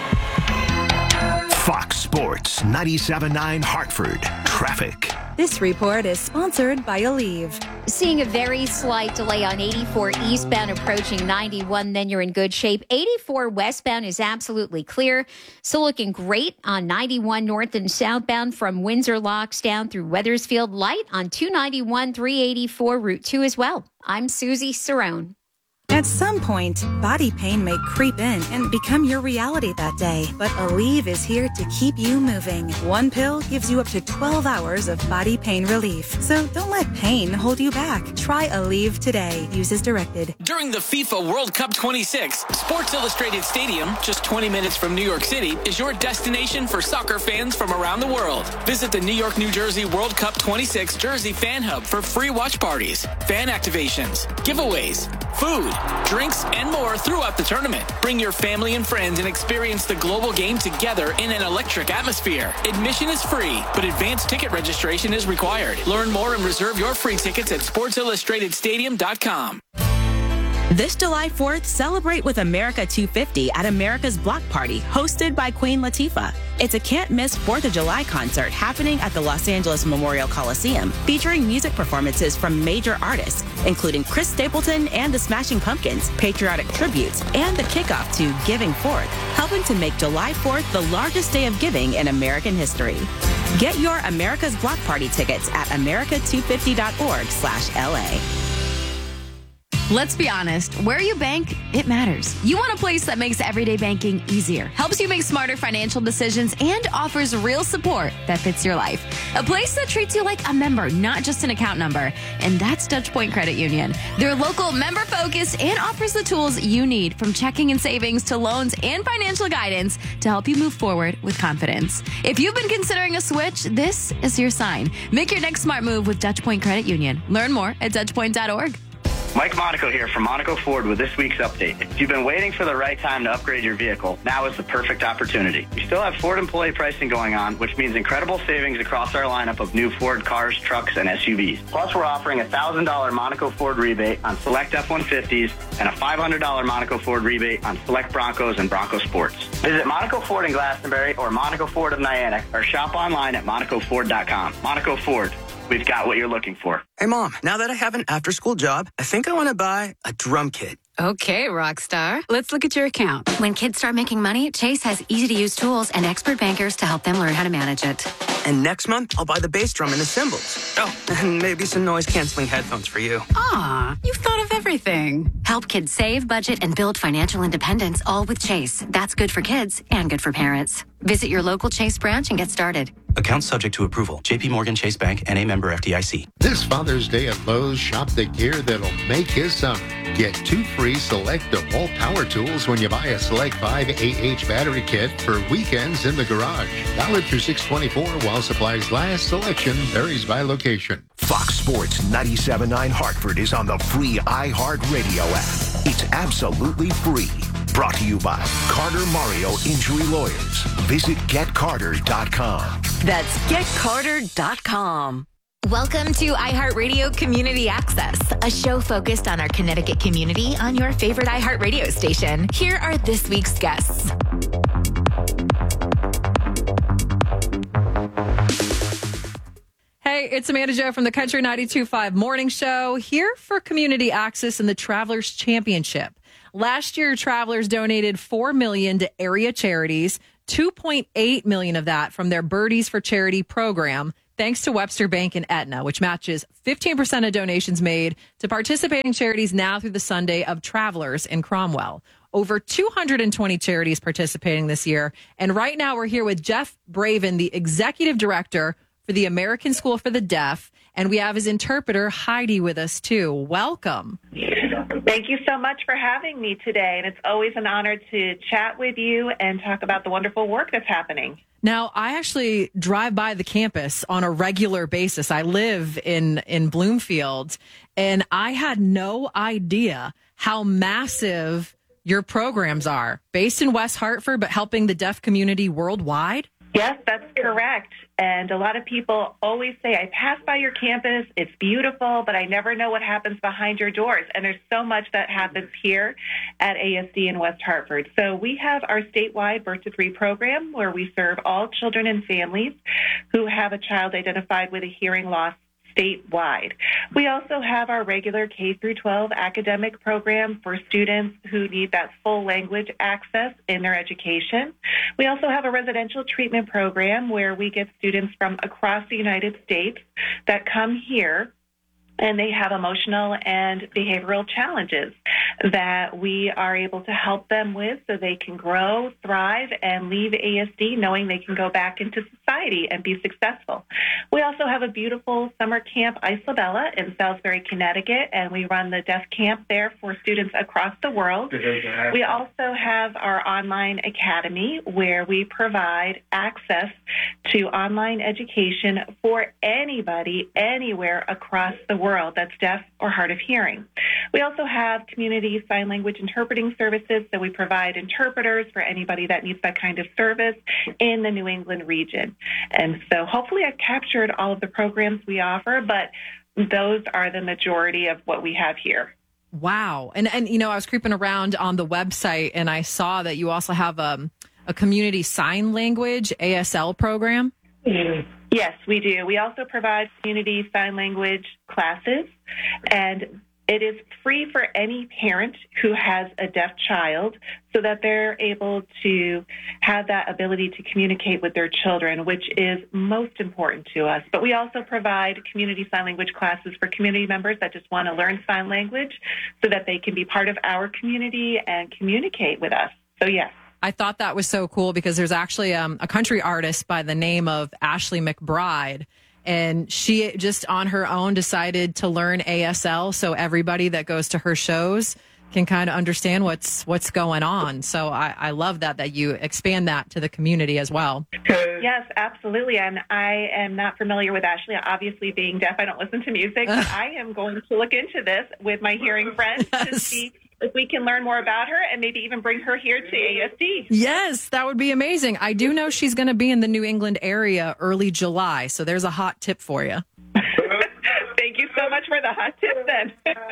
Fox Sports, ninety-seven point nine Hartford. Traffic. This report is sponsored by Aleve. Seeing a very slight delay on eighty-four eastbound approaching ninety-one, then you're in good shape. eighty-four westbound is absolutely clear. Still looking great on ninety-one north and southbound from Windsor Locks down through Wethersfield. Light on two ninety-one, three eighty-four, Route two as well. I'm Susie Cerrone. At some point, body pain may creep in and become your reality that day. But Aleve is here to keep you moving. One pill gives you up to twelve hours of body pain relief. So don't let pain hold you back. Try Aleve today. Use as directed. During the FIFA World Cup twenty-six, Sports Illustrated Stadium, just twenty minutes from New York City, is your destination for soccer fans from around the world. Visit the New York, New Jersey World Cup twenty-six Jersey Fan Hub for free watch parties, fan activations, giveaways, food, drinks, and more throughout the tournament. Bring your family and friends and experience the global game together in an electric atmosphere. Admission is free, but advanced ticket registration is required. Learn more and reserve your free tickets at sports illustrated stadium dot com. This July fourth, celebrate with America two fifty at America's Block Party, hosted by Queen Latifah. It's a can't-miss fourth of July concert happening at the Los Angeles Memorial Coliseum, featuring music performances from major artists, including Chris Stapleton and the Smashing Pumpkins, patriotic tributes, and the kickoff to Giving Forth, helping to make July fourth the largest day of giving in American history. Get your America's Block Party tickets at america two fifty dot org slash L A. Let's be honest, where you bank, it matters. You want a place that makes everyday banking easier, helps you make smarter financial decisions, and offers real support that fits your life. A place that treats you like a member, not just an account number. And that's Touchpoint Credit Union. They're local, member-focused, and offers the tools you need, from checking and savings to loans and financial guidance, to help you move forward with confidence. If you've been considering a switch, this is your sign. Make your next smart move with Touchpoint Credit Union. Learn more at touchpoint dot org. Mike Monaco here from Monaco Ford with this week's update. If you've been waiting for the right time to upgrade your vehicle, now is the perfect opportunity. We still have Ford employee pricing going on, which means incredible savings across our lineup of new Ford cars, trucks, and S U Vs. Plus, we're offering a one thousand dollars Monaco Ford rebate on select F one fifties and a five hundred dollars Monaco Ford rebate on select Broncos and Bronco Sports. Visit Monaco Ford in Glastonbury or Monaco Ford of Niantic, or shop online at monaco ford dot com. Monaco Ford. We've got what you're looking for. Hey, Mom, now that I have an after-school job, I think I want to buy a drum kit. Okay, Rockstar. Let's look at your account. When kids start making money, Chase has easy-to-use tools and expert bankers to help them learn how to manage it. And next month, I'll buy the bass drum and the cymbals. Oh, and maybe some noise-canceling headphones for you. Ah, you've thought of everything. Help kids save, budget, and build financial independence, all with Chase. That's good for kids and good for parents. Visit your local Chase branch and get started. Account subject to approval. J P Morgan Chase Bank, N A member F D I C. This Father's Day at Lowe's, shop the gear that'll make his summer. Get two free Select DeWalt power tools when you buy a Select five A H battery kit for weekends in the garage. Valid through six twenty-four while supplies last. Selection varies by location. Fox Sports ninety-seven point nine Hartford is on the free iHeartRadio app. It's absolutely free. Brought to you by Carter Mario Injury Lawyers. Visit get carter dot com. That's get carter dot com. Welcome to iHeartRadio Community Access, a show focused on our Connecticut community on your favorite iHeartRadio station. Here are this week's guests. Hey, it's Amanda Jo from the Country ninety-two point five Morning Show, here for Community Access and the Travelers Championship. Last year, Travelers donated four million dollars to area charities, two point eight million dollars of that from their Birdies for Charity program, thanks to Webster Bank and Aetna, which matches fifteen percent of donations made to participating charities now through the Sunday of Travelers in Cromwell. Over two hundred twenty charities participating this year. And right now we're here with Jeff Braven, the executive director for the American School for the Deaf. And we have his interpreter, Heidi, with us too. Welcome. Thank you so much for having me today. And it's always an honor to chat with you and talk about the wonderful work that's happening. Now, I actually drive by the campus on a regular basis. I live in, in Bloomfield, and I had no idea how massive your programs are, based in West Hartford, but helping the deaf community worldwide. Yes, that's correct. And a lot of people always say, I pass by your campus, it's beautiful, but I never know what happens behind your doors. And there's so much that happens here at A S D in West Hartford. So we have our statewide Birth to Three program where we serve all children and families who have a child identified with a hearing loss statewide. We also have our regular K through twelve academic program for students who need that full language access in their education. We also have a residential treatment program where we get students from across the United States that come here and they have emotional and behavioral challenges that we are able to help them with so they can grow, thrive, and leave A S D knowing they can go back into society and be successful. We also have a beautiful summer camp, Isla Bella, in Salisbury, Connecticut, and we run the deaf camp there for students across the world. We also have our online academy where we provide access to online education for anybody, anywhere across the world. world that's deaf or hard of hearing. We also have community sign language interpreting services, so we provide interpreters for anybody that needs that kind of service in the New England region. And so hopefully I've captured all of the programs we offer, but those are the majority of what we have here. Wow. And, and you know, I was creeping around on the website and I saw that you also have um, a community sign language A S L program. Mm-hmm. Yes, we do. We also provide community sign language classes, and it is free for any parent who has a deaf child so that they're able to have that ability to communicate with their children, which is most important to us. But we also provide community sign language classes for community members that just want to learn sign language so that they can be part of our community and communicate with us. So, yes. I thought that was so cool because there's actually um, a country artist by the name of Ashley McBride, and she just on her own decided to learn A S L so everybody that goes to her shows can kind of understand what's what's going on. So I, I love that, that you expand that to the community as well. Yes, absolutely. And I am not familiar with Ashley. Obviously, being deaf, I don't listen to music, but I am going to look into this with my hearing friends yes. to see if we can learn more about her and maybe even bring her here to A S D. Yes, that would be amazing. I do know she's going to be in the New England area early July, so there's a hot tip for you. Thank you so much for the hot tip then.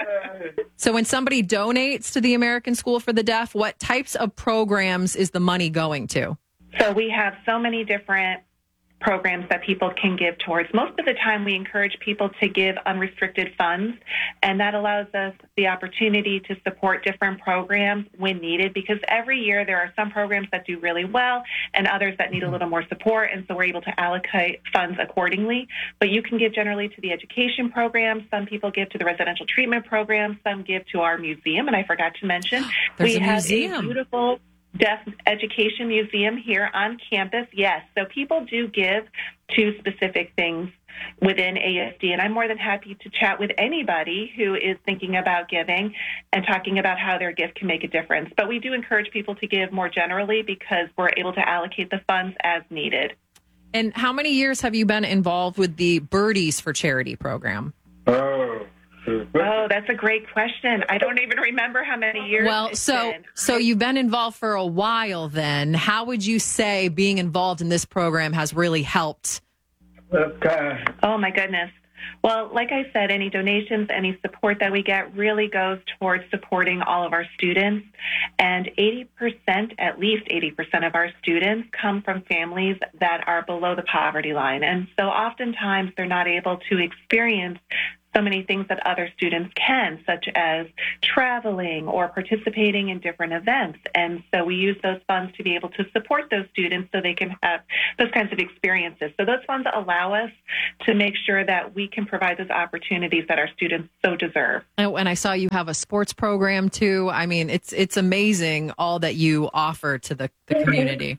So when somebody donates to the American School for the Deaf, what types of programs is the money going to? So we have so many different programs that people can give towards. Most of the time we encourage people to give unrestricted funds, and that allows us the opportunity to support different programs when needed, because every year there are some programs that do really well and others that need a little more support, and so we're able to allocate funds accordingly. But you can give generally to the education program. Some people give to the residential treatment program. Some give to our museum, and I forgot to mention we a have museum. a beautiful Deaf Education Museum here on campus. Yes, so people do give to specific things within A S D. And I'm more than happy to chat with anybody who is thinking about giving and talking about how their gift can make a difference. But we do encourage people to give more generally because we're able to allocate the funds as needed. And how many years have you been involved with the Birdies for Charity program? Oh, oh, that's a great question. I don't even remember how many years. Well, it's so been. so you've been involved for a while then. How would you say being involved in this program has really helped? Oh, my goodness. Well, like I said, any donations, any support that we get really goes towards supporting all of our students. And eighty percent, at least eighty percent of our students come from families that are below the poverty line. And so oftentimes they're not able to experience so many things that other students can, such as traveling or participating in different events. And so we use those funds to be able to support those students so they can have those kinds of experiences. So those funds allow us to make sure that we can provide those opportunities that our students so deserve. Oh, and I saw you have a sports program too. I mean, it's it's amazing all that you offer to the, the community.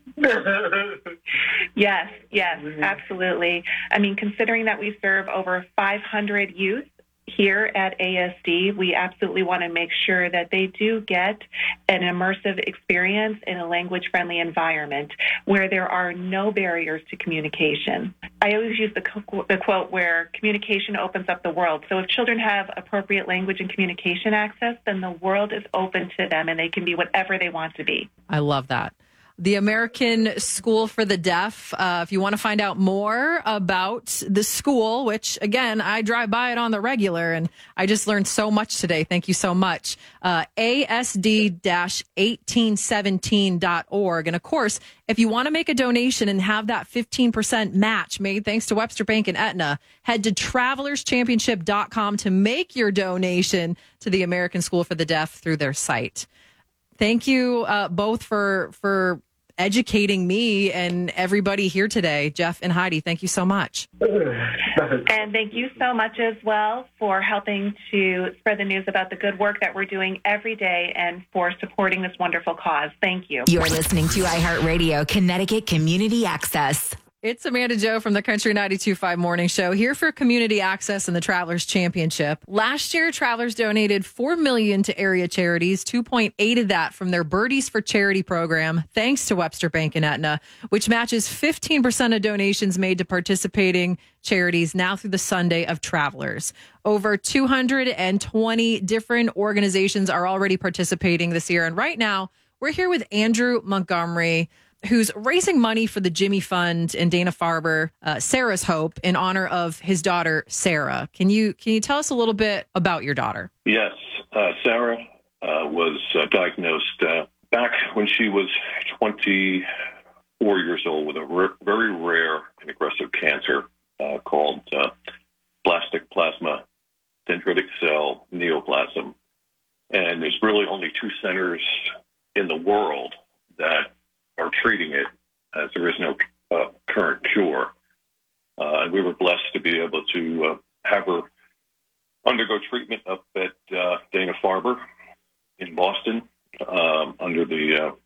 Yes, yes, absolutely. I mean, considering that we serve over five hundred youth here at A S D, we absolutely want to make sure that they do get an immersive experience in a language-friendly environment where there are no barriers to communication. I always use the, co- the quote where communication opens up the world. So if children have appropriate language and communication access, then the world is open to them and they can be whatever they want to be. I love that. The American School for the Deaf. Uh, if you want to find out more about the school, which, again, I drive by it on the regular, and I just learned so much today. Thank you so much. Uh, A S D eighteen seventeen dot org. And, of course, if you want to make a donation and have that fifteen percent match made thanks to Webster Bank and Aetna, head to travelers championship dot com to make your donation to the American School for the Deaf through their site. Thank you uh, both for for educating me and everybody here today. Jeff and Heidi, thank you so much. And thank you so much as well for helping to spread the news about the good work that we're doing every day and for supporting this wonderful cause. Thank you. You're listening to iHeartRadio Connecticut Community Access. It's Amanda Joe from the Country ninety-two point five Morning Show here for Community Access and the Travelers Championship. Last year, Travelers donated four million dollars to area charities, two point eight of that from their Birdies for Charity program, thanks to Webster Bank and Aetna, which matches fifteen percent of donations made to participating charities now through the Sunday of Travelers. Over two hundred twenty different organizations are already participating this year. And right now, we're here with Andrew Montgomery, who's raising money for the Jimmy Fund and Dana-Farber, uh, Sarah's Hope, in honor of his daughter, Sarah. Can you can you tell us a little bit about your daughter? Yes. Uh, Sarah uh, was uh, diagnosed uh, back when she was twenty-four years old with a r- very rare and aggressive cancer uh, called uh, blastic plasma dendritic cell neoplasm. And there's really only two centers in the world that are treating it, as there is no uh, current cure. Uh, and we were blessed to be able to uh, have her undergo treatment up at uh, Dana-Farber in Boston um, under the uh,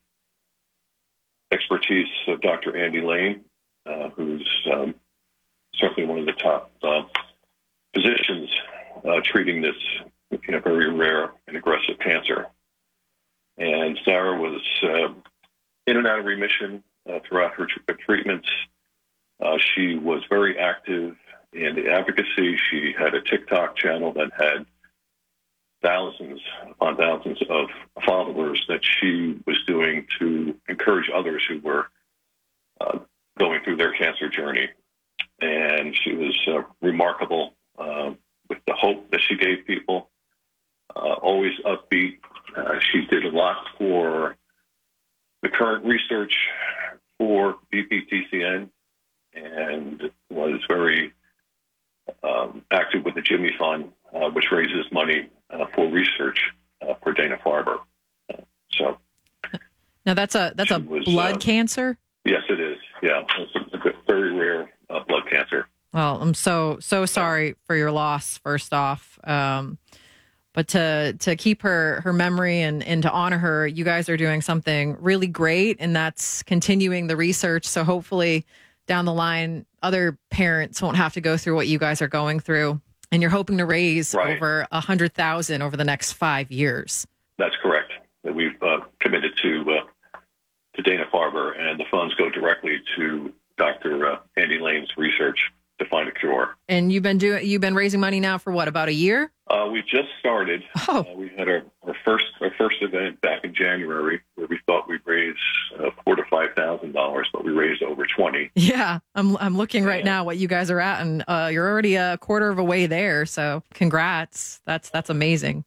expertise of Doctor Andy Lane, uh, who's um, certainly one of the top uh, physicians uh, treating this you know, very rare and aggressive cancer. And Sarah was uh, in and out of remission uh, throughout her tr- treatments. Uh, she was very active in the advocacy. She had a TikTok channel that had thousands upon thousands of followers that she was doing to encourage others who were uh, going through their cancer journey. And she was uh, remarkable uh, with the hope that she gave people, uh, always upbeat. Uh, she did a lot for the current research for B P T C N and was very um, active with the Jimmy Fund, uh, which raises money uh, for research uh, for Dana-Farber. Uh, so now that's a that's a was, blood uh, cancer. Yes, it is. Yeah, it's a, a very rare uh, blood cancer. Well, I'm so so sorry for your loss. First off. Um, But to to keep her her memory and, and to honor her, you guys are doing something really great, and that's continuing the research. So hopefully down the line, other parents won't have to go through what you guys are going through. And you're hoping to raise Right. over a hundred thousand over the next five years. That's correct. That we've uh, committed to uh, to Dana-Farber, and the funds go directly to Doctor Uh, Andy Lane's research to find a cure. And you've been doing, you've been raising money now for what, about a year? Uh, we just started. Oh. Uh, we had our, our first our first event back in January, where we thought we'd raise uh, four to five thousand dollars, but we raised over twenty. Yeah, I'm I'm looking right now what you guys are at, and uh, you're already a quarter of a way there. So congrats. That's that's amazing.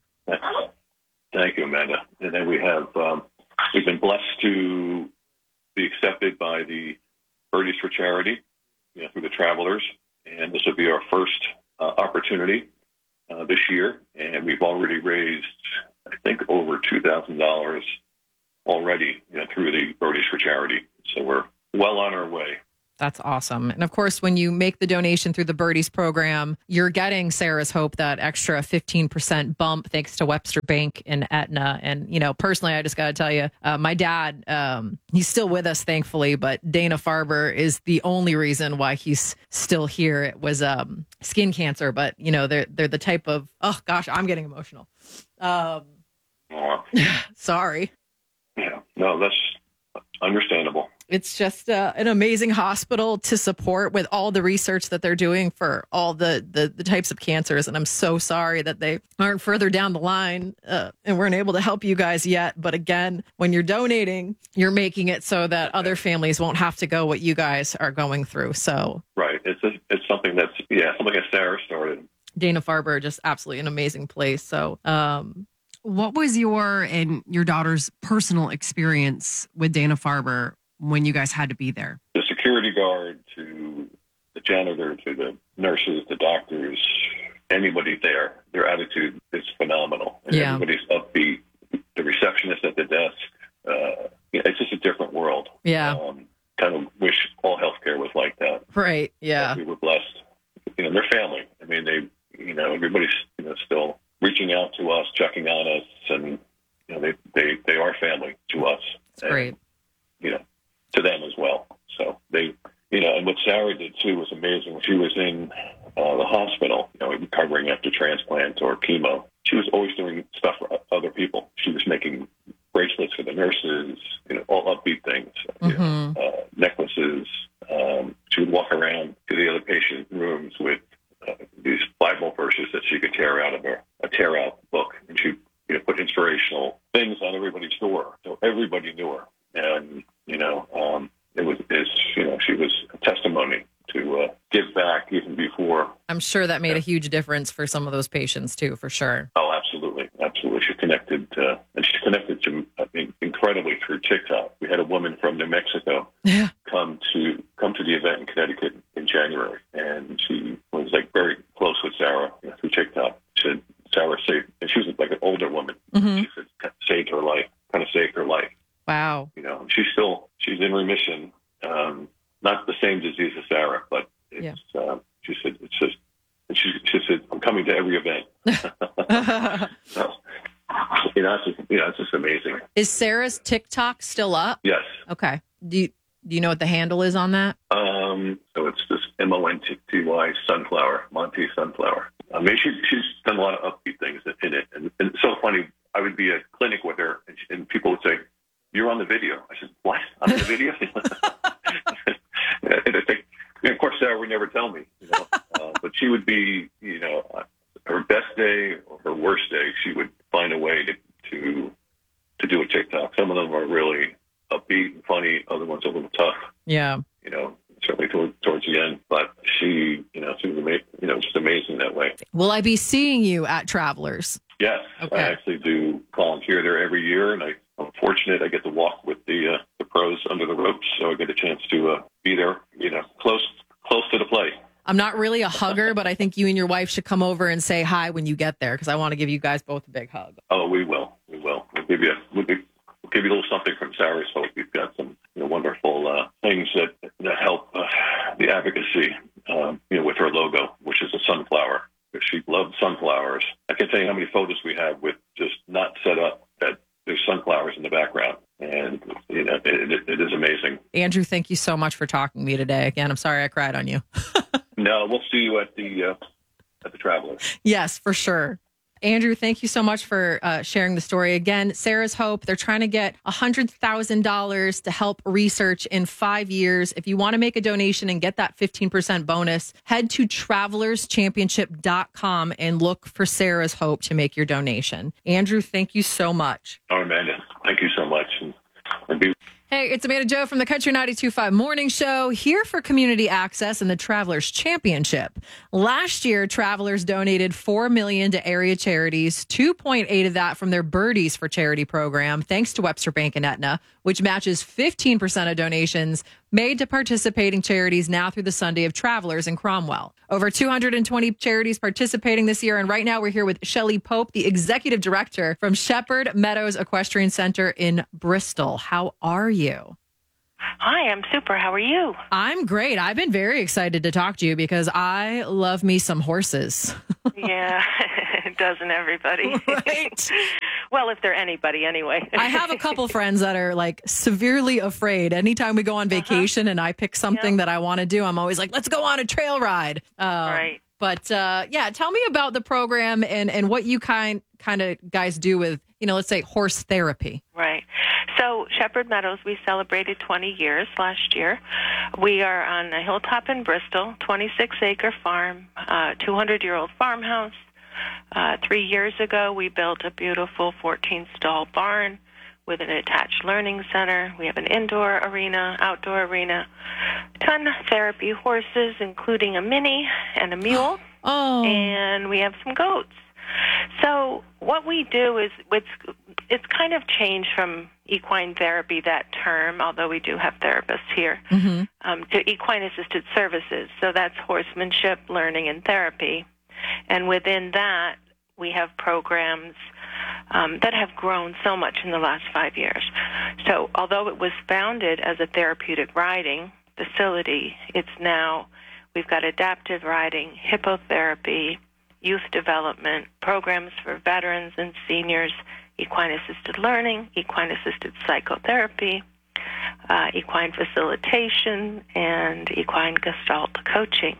Thank you, Amanda. And then we have um, we've been blessed to be accepted by the Birdies for Charity, you know, through the Travelers, and this will be our first uh, opportunity uh, this year. And we've already raised, I think, over two thousand dollars already, you know, through the Birdies for Charity. So we're well on our way. That's awesome. And of course, when you make the donation through the Birdies program, you're getting Sarah's Hope, that extra fifteen percent bump thanks to Webster Bank and Aetna. And, you know, personally, I just got to tell you, uh, my dad, um, he's still with us, thankfully, but Dana-Farber is the only reason why he's still here. It was um, skin cancer, but, you know, they're, they're the type of, oh gosh, I'm getting emotional. Um, Uh, sorry. yeah, no, that's understandable. It's just uh, an amazing hospital to support with all the research that they're doing for all the, the, the types of cancers. And I'm so sorry that they aren't further down the line uh, and weren't able to help you guys yet. But again, when you're donating, you're making it so that other families won't have to go what you guys are going through. So Right. It's a, it's something that's, yeah, something that Sarah started. Dana-Farber, just absolutely an amazing place. So, um, what was your and your daughter's personal experience with Dana-Farber when you guys had to be there? The security guard to the janitor to the nurses, the doctors, anybody there, their attitude is phenomenal. And Yeah. everybody's upbeat. The receptionist at the desk, uh, yeah, it's just a different world. Yeah. Um, kind of wish all healthcare was like that. Right. Yeah. We were blessed. You know, they're family. I mean, they, you know, everybody's, you know, still reaching out to us, checking on us, and, you know, they, they, they are family to us. That's great. You know, to them as well. So they, you know, and what Sarah did too was amazing. She was in uh, the hospital, you know, recovering after transplant or chemo. She was always doing stuff for other people. She was making bracelets for the nurses, you know, all upbeat things, you know, uh, necklaces. Um, she would walk around to the other patient rooms with uh, these Bible verses that she could tear out of her, a tear out book, and she, you know, put inspirational things on everybody's door, so everybody knew her. And, you know, um, it was, it's, you know, she was a testimony to uh, give back even before. I'm sure that made a huge difference for some of those patients too, for sure. Oh, absolutely. Absolutely. She connected, uh, and she connected to, I think, incredibly through TikTok. We had a woman from New Mexico come to come to the event in Connecticut in January, and she was like very close with Sarah, you know, through TikTok. She said, Sarah saved, and she was like an older woman. Mm-hmm. She said, saved her life, kind of saved her life. Wow. You know, she's still, she's in remission. Um, not the same disease as Sarah, but it's, yeah. uh, she said, it's just, and she, she said, I'm coming to every event. so, you know, it's just, you know, it's just amazing. Is Sarah's TikTok still up? Yes. Okay. Do you, do you know what the handle is on that? Um, so it's this M O N T T Y Sunflower, Monty Sunflower. I mean, she, she's done a lot of upbeat things in it. And, and it's so funny. I would be at a clinic with her, and, she, and people would say, "You're on the video." I said, "What? I'm on the video?" And I think, and of course, Sarah would never tell me, you know. Uh, but she would be, you know, uh, her best day or her worst day, she would find a way to to, to do a TikTok. Some of them are really upbeat and funny. Other ones a little tough. Yeah. You know, certainly towards, towards the end. But she, you know, she was amazing, you know, just amazing that way. Will I be seeing you at Travelers? Yes. Okay. I actually do volunteer there every year, and I, I'm fortunate I get to walk with the uh, the pros under the ropes, so I get a chance to uh, be there, you know, close close to the play. I'm not really a hugger, but I think you and your wife should come over and say hi when you get there, because I want to give you guys both a big hug. Oh, we will. We will. We'll give you a, we'll give, we'll give you a little something from Sarah's Hope. We've got some, you know, wonderful uh, things that that help uh, the advocacy, um, you know, with her logo, which is a sunflower. She loves sunflowers. I can't tell you how many photos we have with just not set up that there's sunflowers in the background. And, you know, it, it, it is amazing. Andrew, thank you so much for talking to me today. Again, I'm sorry I cried on you. No, we'll see you at the uh, at the Travelers. Yes, for sure. Andrew, thank you so much for uh, sharing the story. Again, Sarah's Hope, they're trying to get one hundred thousand dollars to help research in five years. If you want to make a donation and get that fifteen percent bonus, head to travelers championship dot com and look for Sarah's Hope to make your donation. Andrew, thank you so much. Oh, Amanda, thank you so much. And, and be- Hey, it's Amanda Joe from the Country ninety-two point five Morning Show, here for Community Access and the Travelers Championship. Last year, Travelers donated four million dollars to area charities, two point eight of that from their Birdies for Charity program, thanks to Webster Bank and Aetna, which matches fifteen percent of donations made to participating charities now through the Sunday of Travelers in Cromwell. Over two hundred twenty charities participating this year, and right now we're here with Shelley Pope, the executive director from Shepherd Meadows Equestrian Center in Bristol. How are you? Hi, I'm super. How are you? I'm great. I've been very excited to talk to you because I love me some horses. Yeah, doesn't everybody? Right. Well, if they're anybody anyway. I have a couple friends that are like severely afraid. Anytime we go on vacation uh-huh. and I pick something yeah. that I want to do, I'm always like, let's go on a trail ride. Um, right. But uh, yeah, tell me about the program and, and what you kind kind of guys do with, you know, let's say horse therapy. Right. So Shepherd Meadows, we celebrated twenty years last year. We are on a hilltop in Bristol, twenty-six acre farm, uh, two hundred year old farmhouse. Uh, three years ago, we built a beautiful fourteen stall barn with an attached learning center. We have an indoor arena, outdoor arena, ton of therapy horses, including a mini and a mule. Oh. And we have some goats. So what we do is it's, it's kind of changed from equine therapy, that term, although we do have therapists here, mm-hmm. um, to equine-assisted services. So that's horsemanship, learning, and therapy. And within that, we have programs um, that have grown so much in the last five years. So although it was founded as a therapeutic riding facility, it's now, we've got adaptive riding, hippotherapy, youth development, programs for veterans and seniors, equine-assisted learning, equine-assisted psychotherapy, uh, equine facilitation, and equine gestalt coaching.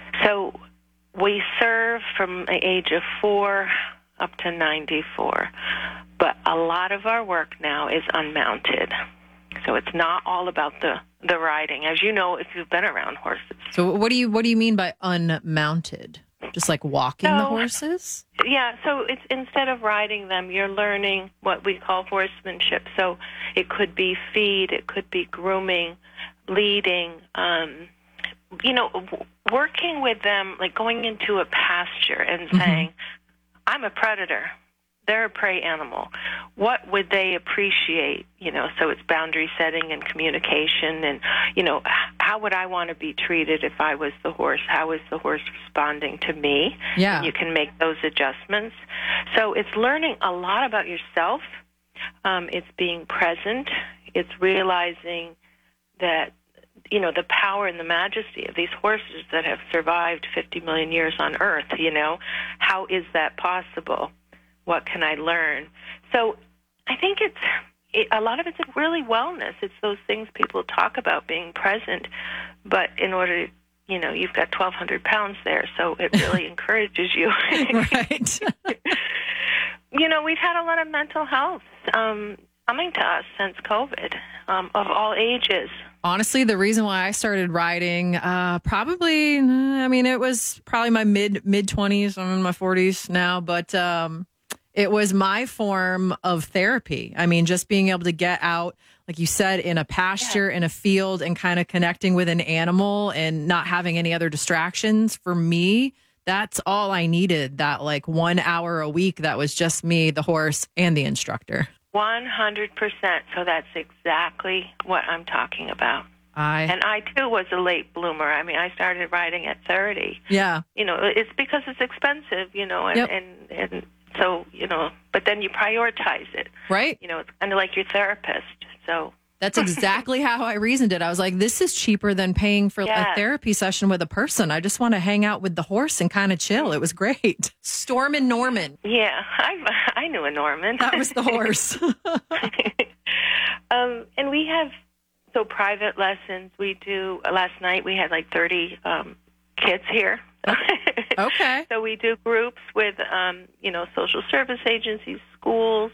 So we serve from the age of four up to ninety-four, but a lot of our work now is unmounted. So it's not all about the, the riding, as you know if you've been around horses. So what do you what do you mean by unmounted? Just like walking so, the horses? Yeah, so it's instead of riding them, you're learning what we call horsemanship. So it could be feed, it could be grooming, leading, um, you know, w- working with them, like going into a pasture and Mm-hmm. saying, I'm a predator. They're a prey animal. What would they appreciate? You know, so it's boundary setting and communication and, you know, how would I want to be treated if I was the horse? How is the horse responding to me? Yeah. You can make those adjustments. So it's learning a lot about yourself. Um, it's being present. It's realizing that, you know, the power and the majesty of these horses that have survived fifty million years on Earth, you know. How is that possible? What can I learn? So I think it's it, a lot of it's really wellness. It's those things people talk about, being present. But in order to, you know, you've got twelve hundred pounds there, so it really encourages you. Right. You know, we've had a lot of mental health um, coming to us since COVID, um, of all ages. Honestly, the reason why I started riding, uh, probably, I mean, it was probably my mid mid twenties. I'm in my forties now, but um, it was my form of therapy. I mean, just being able to get out, like you said, in a pasture, yeah. in a field, and kind of connecting with an animal and not having any other distractions. For me, that's all I needed. That like one hour a week, that was just me, the horse, and the instructor. one hundred percent. So that's exactly what I'm talking about. I And I, too, was a late bloomer. I mean, I started riding at thirty. Yeah. You know, it's because it's expensive, you know, and, yep. and, and so, you know, but then you prioritize it. Right. You know, it's kind of like your therapist. So that's exactly how I reasoned it. I was like, this is cheaper than paying for yes. a therapy session with a person. I just want to hang out with the horse and kind of chill. It was great. Storm and Norman. Yeah, I, I knew a Norman. That was the horse. um, and we have also private lessons. We do, last night we had like thirty um, kids here. Okay. So we do groups with, um, you know, social service agencies, schools,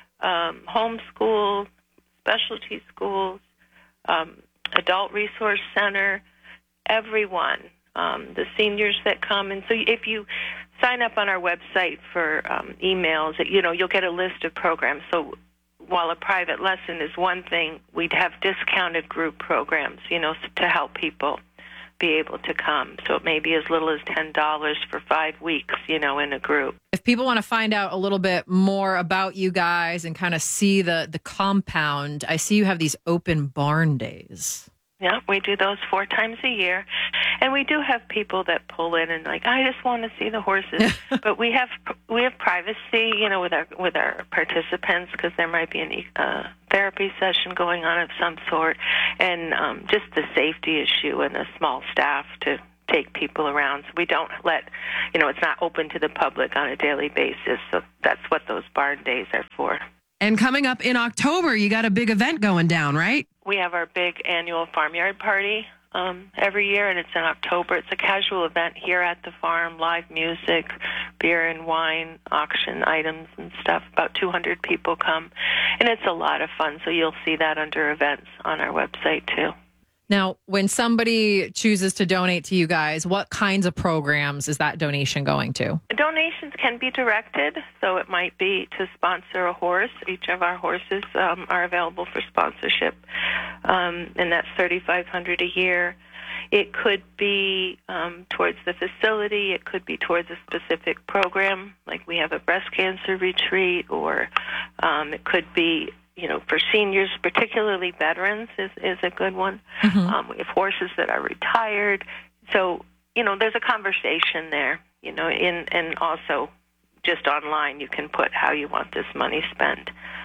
um, homeschool, specialty schools, um, adult resource center, everyone, um, the seniors that come. And so if you sign up on our website for um, emails, you know, you'll get a list of programs. So while a private lesson is one thing, we'd have discounted group programs, you know, to help people be able to come. So it may be as little as ten dollars for five weeks, you know, in a group. If people want to find out a little bit more about you guys and kind of see the, the compound, I see you have these open barn days. Yeah, we do those four times a year. And we do have people that pull in and like, I just want to see the horses. But we have we have privacy, you know, with our with our participants, because there might be a uh, therapy session going on of some sort, and um, just the safety issue and a small staff to take people around. So we don't let, you know, it's not open to the public on a daily basis. So that's what those barn days are for. And coming up in October, you got a big event going down, right? We have our big annual farmyard party um, every year, and it's in October. It's a casual event here at the farm, live music, beer and wine, auction items and stuff. About two hundred people come, and it's a lot of fun. So you'll see that under events on our website, too. Now, when somebody chooses to donate to you guys, what kinds of programs is that donation going to? Donations can be directed, so it might be to sponsor a horse. Each of our horses um, are available for sponsorship, um, and that's thirty-five hundred dollars a year. It could be um, towards the facility. It could be towards a specific program, like we have a breast cancer retreat, or um, it could be, you know, for seniors, particularly veterans is, is a good one. Mm-hmm. Um, we have horses that are retired. So, you know, there's a conversation there, you know, in, and also just online you can put how you want this money spent.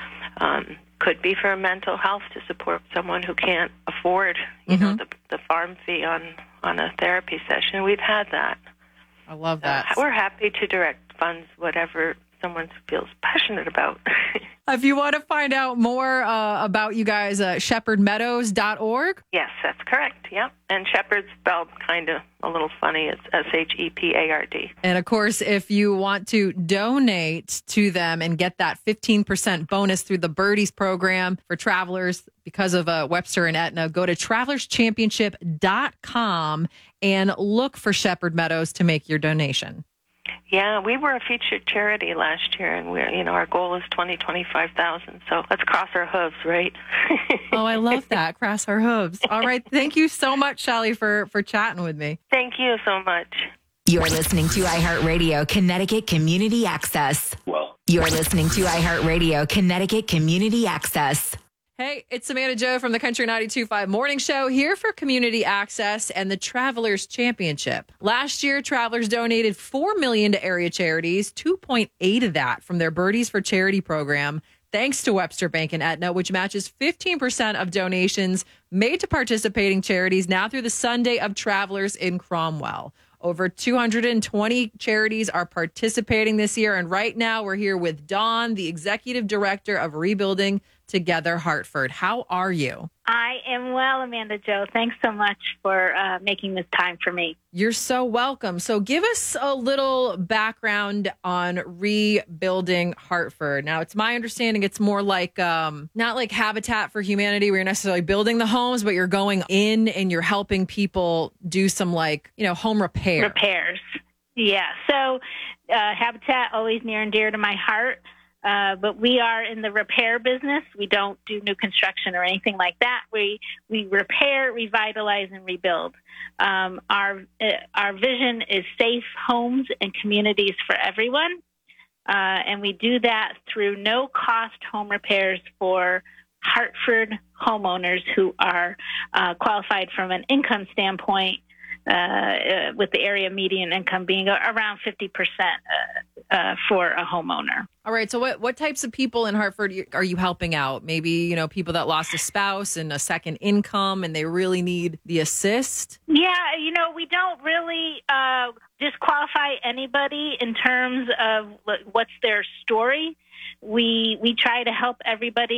Um, could be for mental health to support someone who can't afford, you mm-hmm. know, the, the farm fee on, on a therapy session. We've had that. I love that. Uh, we're happy to direct funds, whatever someone feels passionate about. If you want to find out more uh, about you guys, uh, shepherd meadows dot org? Yes, that's correct. Yep. And Shepherd's spelled kind of a little funny. It's S H E P A R D. And of course, if you want to donate to them and get that fifteen percent bonus through the Birdies program for travelers because of uh, Webster and Aetna, go to travelers championship dot com and look for Shepherd Meadows to make your donation. Yeah, we were a featured charity last year, and we're, you know, our goal is twenty, twenty-five thousand. So let's cross our hooves, right? Oh, I love that. Cross our hooves. All right. Thank you so much, Shelly, for, for chatting with me. Thank you so much. You're listening to iHeartRadio Connecticut Community Access. Well, you're listening to iHeartRadio Connecticut Community Access. Hey, it's Amanda Joe from the Country ninety-two point five Morning Show here for Community Access and the Travelers Championship. Last year, Travelers donated four million dollars to area charities, two point eight of that from their Birdies for Charity program, thanks to Webster Bank and Aetna, which matches fifteen percent of donations made to participating charities now through the Sunday of Travelers in Cromwell. Over two hundred twenty charities are participating this year, and right now we're here with Dawn, the Executive Director of Rebuilding Together Hartford. How are you? I am well, Amanda Joe. Thanks so much for uh, making this time for me. You're so welcome. So give us a little background on Rebuilding Hartford. Now, it's my understanding it's more like, um, not like Habitat for Humanity where you're necessarily building the homes, but you're going in and you're helping people do some like, you know, home repair. Repairs. Yeah. So uh, Habitat, always near and dear to my heart. Uh, but we are in the repair business. We don't do new construction or anything like that. We we repair, revitalize, and rebuild. Um, our uh, our vision is safe homes and communities for everyone, uh, and we do that through no-cost home repairs for Hartford homeowners who are uh, qualified from an income standpoint. Uh, uh, with the area median income being around fifty percent uh, uh, for a homeowner. All right. So what, what types of people in Hartford are you helping out? Maybe, you know, people that lost a spouse and a second income and they really need the assist? Yeah. You know, we don't really uh, disqualify anybody in terms of what's their story. We, we try to help everybody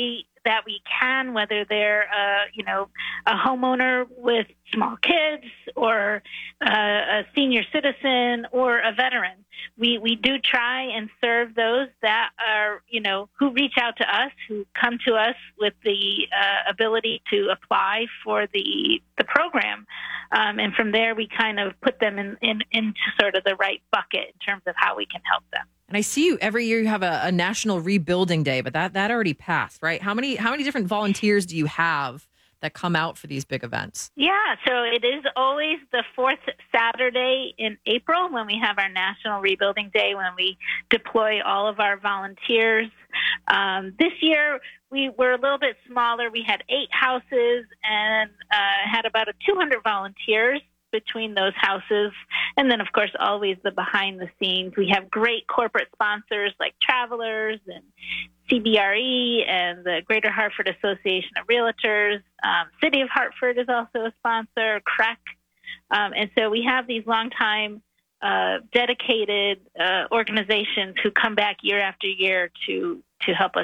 that we can, whether they're, uh, you know, a homeowner with small kids or uh, a senior citizen or a veteran. We we do try and serve those that are, you know, who reach out to us, who come to us with the uh, ability to apply for the the program. Um, and from there, we kind of put them in, in into sort of the right bucket in terms of how we can help them. And I see you every year you have a, a National Rebuilding Day, but that, that already passed, right? How many how many different volunteers do you have that come out for these big events? Yeah, so it is always the fourth Saturday in April when we have our National Rebuilding Day, when we deploy all of our volunteers. Um, this year, we were a little bit smaller. We had eight houses and uh, had about a two hundred volunteers between those houses. And then, of course, always the behind the scenes. We have great corporate sponsors like Travelers and C B R E and the Greater Hartford Association of Realtors. Um, City of Hartford is also a sponsor, C R E C. Um, and so we have these longtime uh, dedicated uh, organizations who come back year after year to, to help us